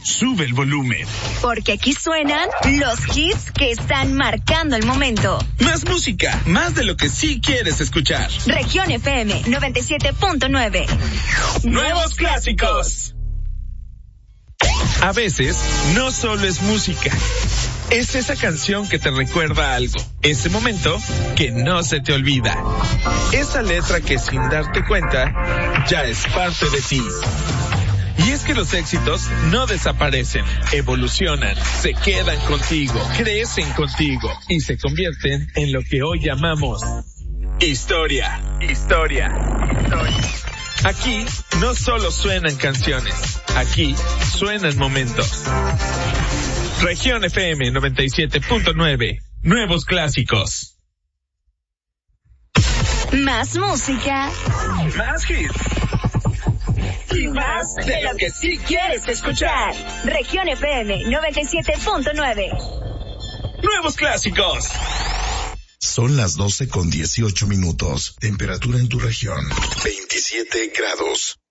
sube el volumen. Porque aquí suenan los hits que están marcando el momento. Más música, más de lo que sí quieres escuchar. Región FM 97.9. Nuevos clásicos. A veces, no solo es música. Es esa canción que te recuerda algo. Ese momento que no se te olvida. Esa letra que sin darte cuenta, ya es parte de ti. Y es que los éxitos no desaparecen, evolucionan, se quedan contigo, crecen contigo y se convierten en lo que hoy llamamos historia. Aquí no solo suenan canciones, aquí suenan momentos. Región FM 97.9, nuevos clásicos. Más música. Más hits. Y más de lo que sí quieres escuchar. Región FM 97.9. Nuevos clásicos. Son las 12:18. Temperatura en tu región, 27 grados.